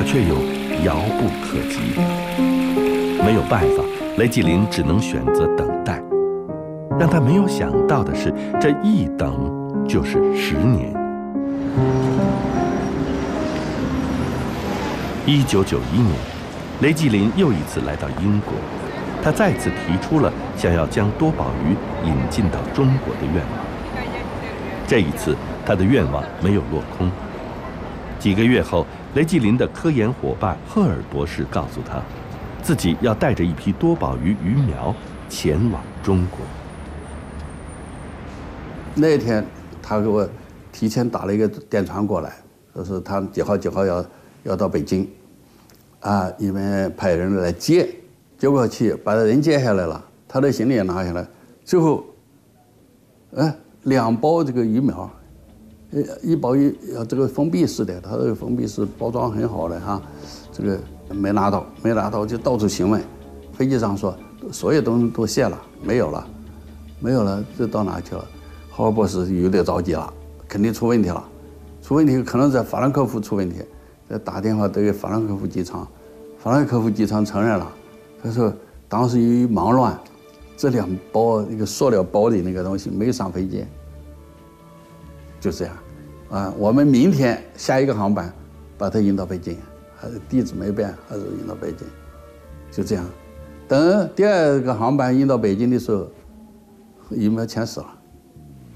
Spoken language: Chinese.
可却又遥不可及。没有办法，雷继林只能选择等待。让他没有想到的是，这一等就是10年。1991年，雷继林又一次来到英国，他再次提出了想要将多宝鱼引进到中国的愿望。这一次，他的愿望没有落空。几个月后，雷继林的科研伙伴赫尔博士告诉他，自己要带着一批多宝鱼鱼苗前往中国。 那天，他给我提前打了一个电传过来，说是他几号要到北京，你们派人来接。结果去把人接下来了，他的行李也拿下来，最后2包这个鱼苗，一包这个封闭式的，它这个封闭式包装很好的这个没拿到就到处询问，飞机上说所有东西都卸了，没有了，这到哪去了？霍尔博士有点着急了，肯定出问题了，可能在法兰克福出问题，再打电话给法兰克福机场，法兰克福机场承认了，他说当时由于忙乱，这2包那个塑料包里那个东西没上飞机，就这样，我们明天下一个航班把它运到北京，还是地址没变，还是运到北京，就这样。等第2个航班运到北京的时候，鱼苗全死了。